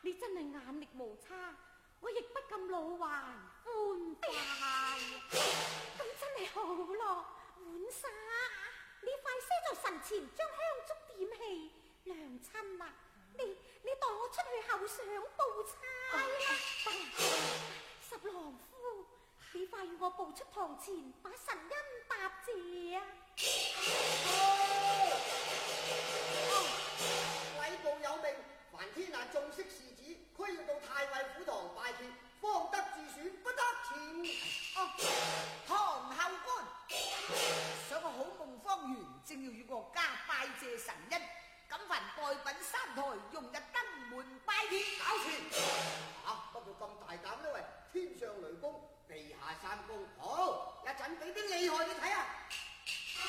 你真係眼力無差，我亦不禁老懷歡快。咁真係好咯，浣紗，你快些在神前將香燭點起，娘親啊，你代我出去後上報差啦。十郎夫，你快與我步出堂前，把神恩答謝啊！ 禮部有命，凡天下重色士子，須要到太尉府堂拜見，方得自選，不得前。 堂後官，想個好夢方圓，正要與國家拜謝神恩，咁凡待品三台，容日登門拜見。 搞前不過咁大膽呢？喂，天上雷公，地下三公，好。